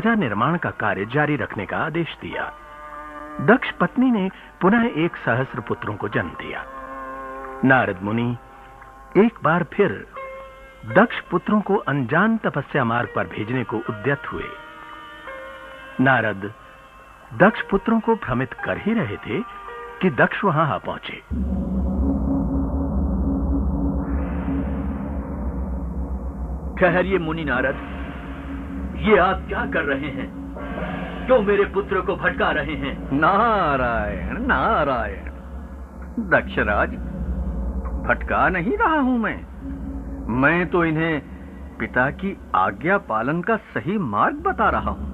प्रजा निर्माण का कार्य जारी रखने का आदेश दिया। दक्ष पत्नी ने पुनः 1 सहस्र पुत्रों को जन्म दिया। नारद मुनि एक बार फिर दक्ष पुत्रों को अनजान तपस्या मार्ग पर भेजने को उद्यत हुए। नारद दक्ष पुत्रों को भ्रमित कर ही रहे थे कि दक्ष वहां आ पहुंचे। ठहरिए मुनि नारद, ये आप क्या कर रहे हैं? क्यों मेरे पुत्र को भटका रहे हैं? नारायण नारायण, दक्षराज, भटका नहीं रहा हूं मैं तो इन्हें पिता की आज्ञा पालन का सही मार्ग बता रहा हूं।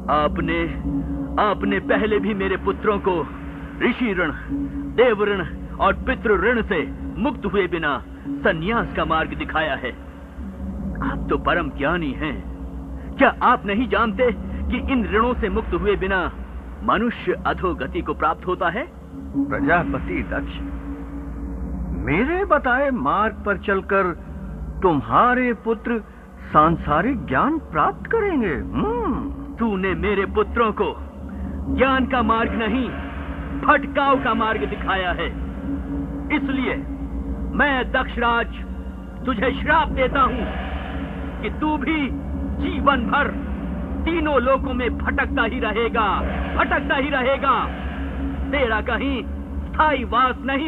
आपने पहले भी मेरे पुत्रों को ऋषि ऋण, देव ऋण और पितृ ऋण से मुक्त हुए बिना संन्यास का मार्ग दिखाया है। आप तो परम ज्ञानी हैं। क्या आप नहीं जानते कि इन ऋणों से मुक्त हुए बिना मनुष्य अधोगति को प्राप्त होता है? प्रजापति दक्ष, मेरे बताए मार्ग पर चलकर तुम्हारे पुत्र सांसारिक ज्ञान प्राप्त करेंगे। तूने मेरे पुत्रों को ज्ञान का मार्ग नहीं, भटकाव का मार्ग दिखाया है। इसलिए मैं दक्षराज तुझे श्राप देता हूं कि तू भी जीवन भर तीनों लोकों में भटकता ही रहेगा। तेरा कहीं स्थायी वास नहीं